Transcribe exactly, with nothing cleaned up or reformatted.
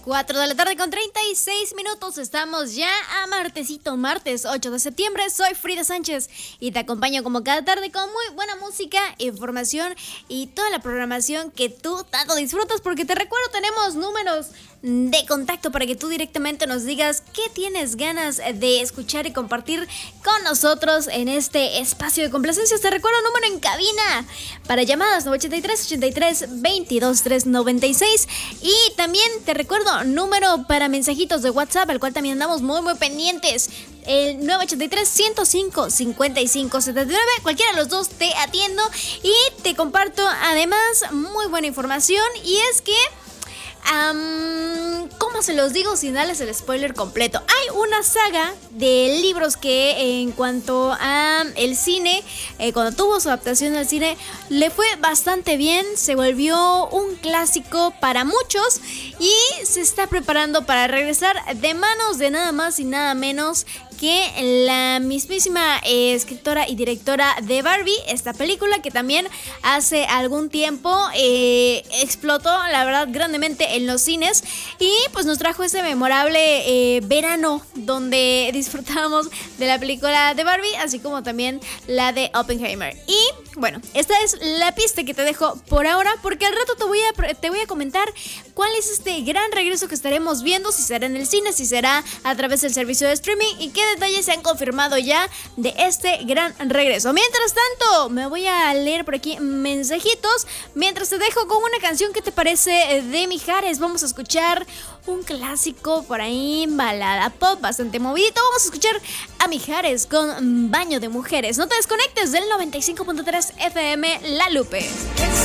cuatro de la tarde con treinta y seis minutos. Estamos ya a martesito, martes ocho de septiembre. Soy Frida Sánchez y te acompaño como cada tarde con muy buena música, información y toda la programación que tú tanto disfrutas, porque te recuerdo, tenemos números de contacto para que tú directamente nos digas qué tienes ganas de escuchar y compartir con nosotros en este espacio de complacencias. Te recuerdo número en cabina para llamadas ochenta y tres, ochenta y tres, veintidós, trescientos noventa y seis, y también te recuerdo número para mensajitos de WhatsApp, al cual también andamos muy muy pendientes, el nueve ochenta y tres, ciento cinco, cincuenta y cinco, setenta y nueve. Cualquiera de los dos te atiendo y te comparto además muy buena información, y es que Um, ¿cómo se los digo sin darles el spoiler completo? Hay una saga de libros que, en cuanto a el cine, eh, cuando tuvo su adaptación al cine, le fue bastante bien. Se volvió un clásico para muchos y se está preparando para regresar de manos de nada más y nada menos que la mismísima eh, escritora y directora de Barbie, esta película que también hace algún tiempo eh, explotó, la verdad, grandemente en los cines, y pues nos trajo ese memorable eh, verano donde disfrutamos de la película de Barbie, así como también la de Oppenheimer. Y bueno, esta es la pista que te dejo por ahora, porque al rato te voy a, te voy a comentar cuál es este gran regreso que estaremos viendo, si será en el cine, si será a través del servicio de streaming, y qué detalles se han confirmado ya de este gran regreso. Mientras tanto, me voy a leer por aquí mensajitos, mientras te dejo con una canción que te parece de Mijares. Vamos a escuchar un clásico por ahí, balada pop bastante movidito. Vamos a escuchar a Mijares con Baño de Mujeres. No te desconectes del noventa y cinco punto tres F M La Lupe. Es